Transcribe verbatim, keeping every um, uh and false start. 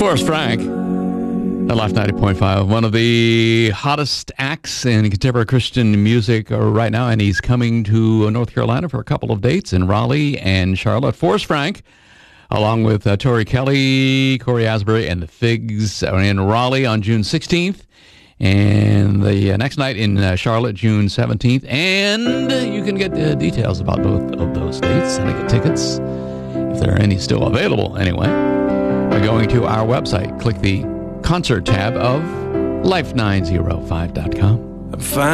Forrest Frank at Life ninety point five, one of the hottest acts in contemporary Christian music right now, and he's coming to North Carolina for a couple of dates in Raleigh and Charlotte. Forrest Frank, along with uh, Tori Kelly, Corey Asbury, and the Figs are in Raleigh on June sixteenth, and the uh, next night in uh, Charlotte, June seventeenth. And uh, you can get uh, details about both of those dates and get tickets, if there are any still available anyway, by going to our website. Click the concert tab of life nine oh five dot com.